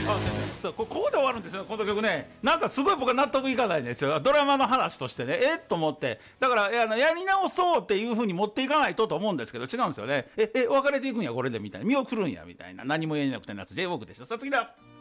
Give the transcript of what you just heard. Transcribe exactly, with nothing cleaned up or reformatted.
あ、先生、そうこここで終わるんですよ、この曲ね。なんかすごい僕は納得いかないんですよ、ドラマの話としてね。えっと思って、だからあのやり直そうっていうふうに持っていかないとと思うんですけど、違うんですよね。ええ別れていくんやこれでみたいな、見送るんやみたいな、何も言えなくてなつ J ウォークでした。さあ次だ。